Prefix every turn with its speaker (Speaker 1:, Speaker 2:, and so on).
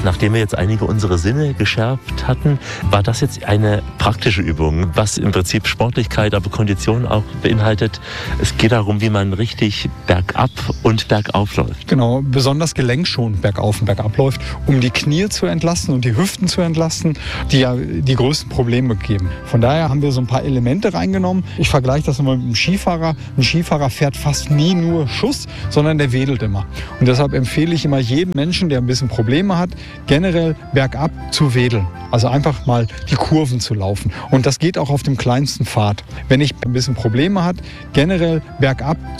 Speaker 1: nachdem wir jetzt einige unserer Sinne geschärft hatten, war das jetzt eine praktische Übung, was im Prinzip Sportlichkeit, aber Kondition auch beinhaltet. Es geht darum, wie man richtig bergab und bergauf läuft.
Speaker 2: Genau, besonders gelenkschonend bergauf und bergab läuft, um die Knie zu entlasten und die Hüften zu entlasten, die ja die größten Probleme geben. Von daher haben wir so ein paar Elemente reingenommen. Ich vergleiche das nochmal mit einem Skifahrer. Ein Skifahrer fährt fast nie nur Schuss, sondern der wedelt immer. Und deshalb empfehle ich immer jedem Menschen, der ein bisschen Probleme hat, generell bergab zu wedeln. Also einfach mal die Kurven zu laufen. Und das geht auch auf dem kleinsten Pfad. Wenn ich ein bisschen Probleme hat, generell bergab